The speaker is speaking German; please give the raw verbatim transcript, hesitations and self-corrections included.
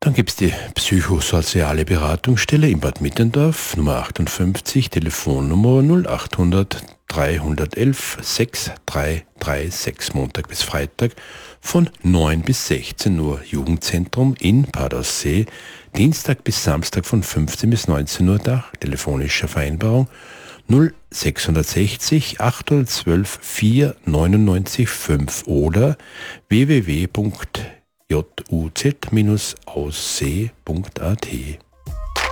dann gibt es die psychosoziale Beratungsstelle in Bad Mitterndorf, Nummer achtundfünfzig, Telefonnummer null achthundert dreihundertelf sechs drei drei sechs, Montag bis Freitag von neun bis sechzehn Uhr. Jugendzentrum in Padersee, Dienstag bis Samstag von fünfzehn bis neunzehn Uhr da, telefonische Vereinbarung null sechshundertsechzig achthundertzwölf vier neunundneunzig fünf oder w w w punkt juz Aussee punkt a t.